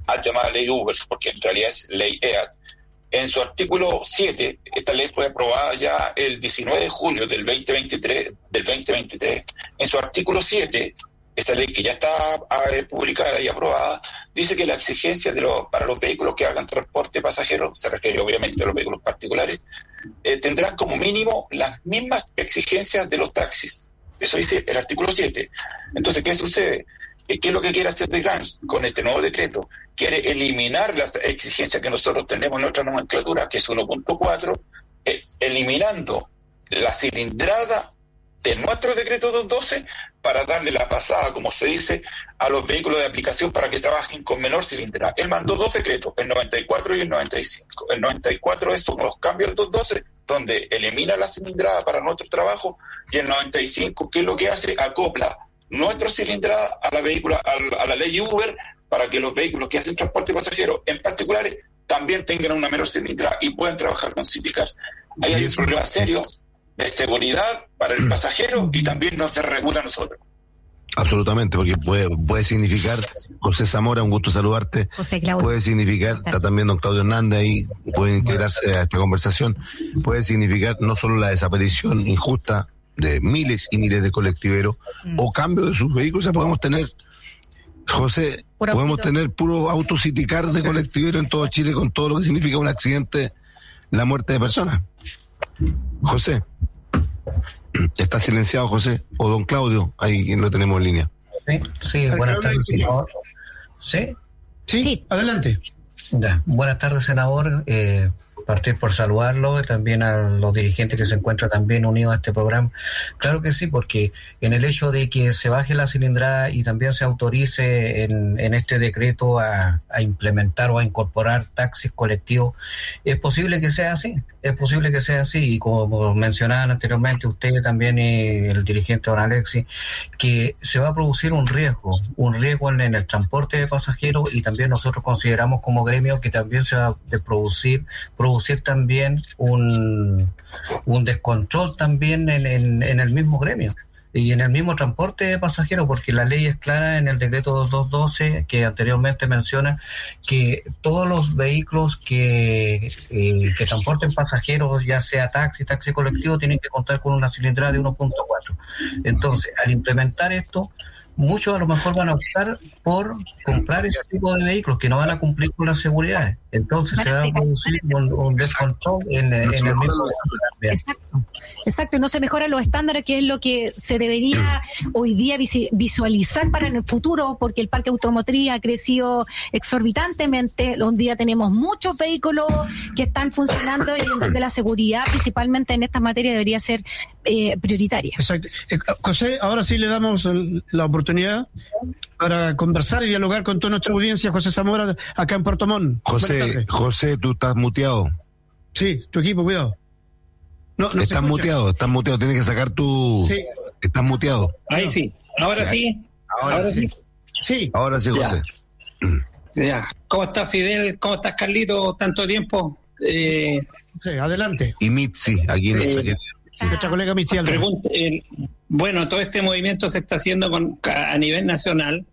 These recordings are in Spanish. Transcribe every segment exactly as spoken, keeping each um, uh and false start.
a llamada ley Uber, porque en realidad es ley E A T. En su artículo siete, esta ley fue aprobada ya el diecinueve de julio del veinte veintitrés, del veinte veintitrés. En su artículo siete, esa ley que ya está eh, publicada y aprobada, dice que la exigencia de los, para los vehículos que hagan transporte pasajero, se refiere obviamente a los vehículos particulares, eh, tendrán como mínimo las mismas exigencias de los taxis. Eso dice el artículo siete. Entonces, ¿qué sucede? ¿Qué es lo que quiere hacer de Grange con este nuevo decreto? Quiere eliminar las exigencias que nosotros tenemos en nuestra nomenclatura, que es uno punto cuatro, es eliminando la cilindrada de nuestro decreto doscientos doce para darle la pasada, como se dice, a los vehículos de aplicación para que trabajen con menor cilindrada. Él mandó dos decretos, el noventa y cuatro y el noventa y cinco. El noventa y cuatro es son los cambios del doscientos doce, donde elimina la cilindrada para nuestro trabajo, y el noventa y cinco, ¿qué es lo que hace? Acopla nuestra cilindrada a la vehícula, a, a la ley Uber, para que los vehículos que hacen transporte pasajero, en particular, también tengan una menor cilindrada y puedan trabajar con cíticas. Ahí hay un problema serio de seguridad para el pasajero y también nos desregula a nosotros. Absolutamente, porque puede, puede significar, José Zamora, un gusto saludarte, José Claudio. Puede significar, está también don Claudio Hernández ahí, puede integrarse a esta conversación, puede significar no solo la desaparición injusta de miles y miles de colectiveros, mm. o cambio de sus vehículos. O sea, podemos tener, José, Puro podemos auto. tener puro autociticar de colectiveros en todo Chile, con todo lo que significa un accidente, la muerte de personas. José, está silenciado José, o don Claudio, ahí lo tenemos en línea. Sí, sí, buenas tardes, senador. ¿Sí? Sí, sí, adelante. Ya, buenas tardes, senador. Eh, partir por saludarlo y también a los dirigentes que se encuentran también unidos a este programa. Claro que sí, porque en el hecho de que se baje la cilindrada y también se autorice en, en este decreto a, a implementar o a incorporar taxis colectivos, es posible que sea así, es posible que sea así, y como mencionaban anteriormente usted también y el dirigente don Alexis, que se va a producir un riesgo, un riesgo en, en el transporte de pasajeros, y también nosotros consideramos como gremio que también se va a producir, producir también un, un descontrol también en, en, en el mismo gremio y en el mismo transporte de pasajeros, porque la ley es clara en el decreto doscientos doce que anteriormente menciona que todos los vehículos que, eh, que transporten pasajeros, ya sea taxi, taxi colectivo, tienen que contar con una cilindrada de uno punto cuatro. Entonces, al implementar esto, muchos a lo mejor van a optar por comprar ese tipo de vehículos que no van a cumplir con las seguridades. Entonces se va a producir un, un descontrol en, en el mismo. Exacto, exacto, y no se mejoran los estándares, que es lo que se debería hoy día visualizar para en el futuro, porque el parque automotriz ha crecido exorbitantemente. Un día tenemos muchos vehículos que están funcionando, y donde la seguridad, principalmente en estas materias, debería ser eh, prioritaria. Exacto. Eh, José, ahora sí le damos el, la oportunidad para conversar y dialogar con toda nuestra audiencia. José Zamora, acá en Puerto Montt. José, José, tú estás muteado. Sí, tu equipo, cuidado. No, no estás muteado, estás muteado, tienes que sacar tu... Sí. Estás muteado. Ahí sí, ahora sí. sí. Ahora, ahora sí. sí. Sí. Ahora sí, José. Ya. ya. ¿Cómo estás, Fidel? ¿Cómo estás, Carlito? Tanto tiempo. Eh... Sí, adelante. Y Mitzi, aquí en nuestra... Sí, nuestra colega Mitzi. Pregunta, eh, bueno, todo este movimiento se está haciendo con, a nivel nacional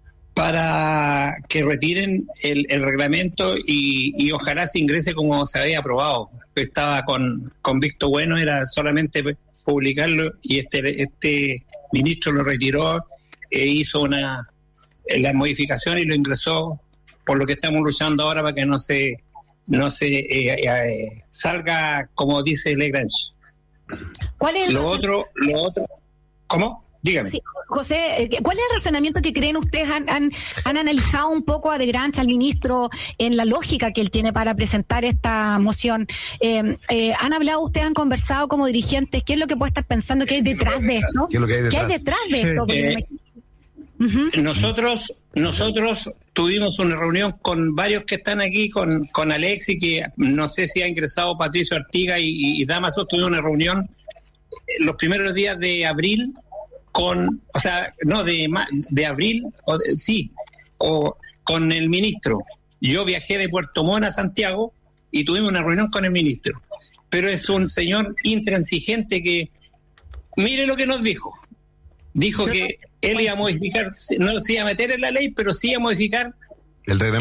para que retiren el, el reglamento y, y ojalá se ingrese como se había aprobado. Estaba con, con Víctor Bueno, era solamente publicarlo, y este este ministro lo retiró e hizo una la modificación y lo ingresó, por lo que estamos luchando ahora para que no se no se eh, eh, salga como dice Legrange. ¿Cuál es el lo otro lo otro ¿Cómo? Dígame. Sí, José, ¿cuál es el razonamiento que creen ustedes? ¿Han, han, han analizado un poco a De Grange, al ministro, en la lógica que él tiene para presentar esta moción? Eh, eh, ¿Han hablado ustedes, han conversado como dirigentes? ¿Qué es lo que puede estar pensando? ¿Qué hay detrás de esto? ¿Qué es lo que hay detrás? ¿Qué hay detrás de esto? Eh, uh-huh. Nosotros nosotros tuvimos una reunión con varios que están aquí, con, con Alexi, que no sé si ha ingresado Patricio Artiga y, y Damaso. Tuvimos una reunión los primeros días de abril con, o sea, no, de de abril, o de, sí, o con el ministro. Yo viajé de Puerto Montt a Santiago y tuvimos una reunión con el ministro. Pero es un señor intransigente que, mire lo que nos dijo. Dijo que él iba a modificar, no se iba a meter en la ley, pero sí iba a modificar el reglamento.